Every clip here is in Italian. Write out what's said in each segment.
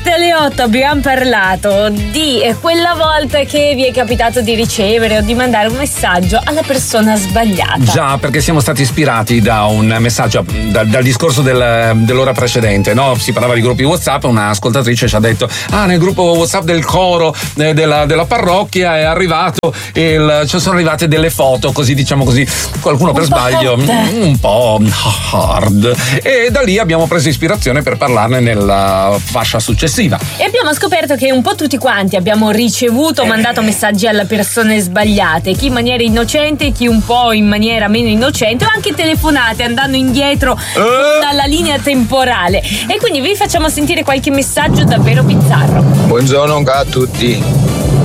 alle 8 abbiamo parlato di quella volta che vi è capitato di ricevere o di mandare un messaggio alla persona sbagliata. Già, perché siamo stati ispirati da un messaggio dal discorso dell'ora precedente, no? Si parlava di gruppi WhatsApp, una ascoltatrice ci ha detto: nel gruppo WhatsApp del coro della parrocchia è arrivato ci sono arrivate delle foto, così diciamo così, qualcuno per sbaglio un po' hard, e da lì abbiamo preso ispirazione per parlarne nella fascia successiva. E abbiamo scoperto che un po' tutti quanti abbiamo ricevuto, mandato messaggi alle persone sbagliate, chi in maniera innocente, chi un po' in maniera meno innocente, o anche telefonate andando indietro dalla linea temporale. E quindi vi facciamo sentire qualche messaggio davvero bizzarro. Buongiorno a tutti.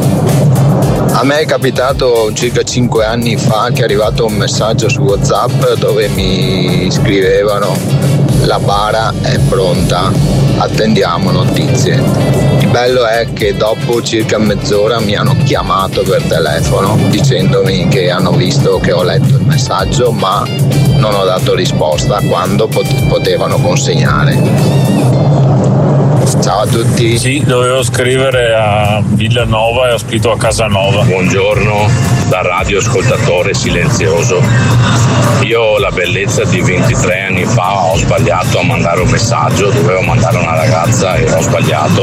A me è capitato circa 5 anni fa che è arrivato un messaggio su WhatsApp dove mi scrivevano: la bara è pronta, attendiamo notizie. Il bello è che dopo circa mezz'ora mi hanno chiamato per telefono dicendomi che hanno visto che ho letto il messaggio ma non ho dato risposta quando potevano consegnare. Ciao a tutti. Sì, dovevo scrivere a Villanova e ho scritto a Casanova. Buongiorno da radioascoltatore silenzioso. Io ho la bellezza di 23 anni fa, ho sbagliato a mandare un messaggio, dovevo mandare a una ragazza e ho sbagliato,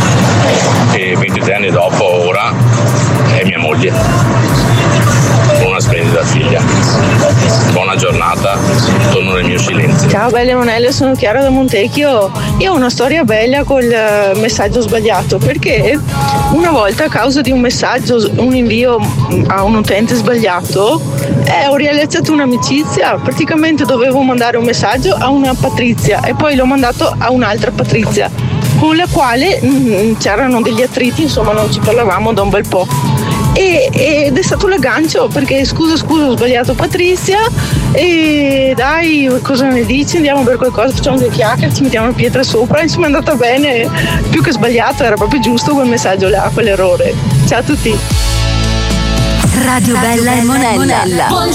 e 23 anni dopo ora è mia moglie. Una splendida figlia. Buona giornata, torno nel mio silenzio. Ciao belle Monelle, sono Chiara da Montecchio. Io ho una storia bella col messaggio sbagliato, perché una volta a causa di un messaggio, un invio a un utente sbagliato, ho realizzato un'amicizia. Praticamente dovevo mandare un messaggio a una Patrizia e poi l'ho mandato a un'altra Patrizia, con la quale c'erano degli attriti, insomma non ci parlavamo da un bel po'. Ed è stato l'aggancio, perché scusa ho sbagliato Patrizia, e dai, cosa ne dici, andiamo per qualcosa, facciamo delle chiacchiere, ci mettiamo una pietra sopra. Insomma è andata bene, più che sbagliato, era proprio giusto quel messaggio là, quell'errore. Ciao a tutti. Radio Bella e Monella.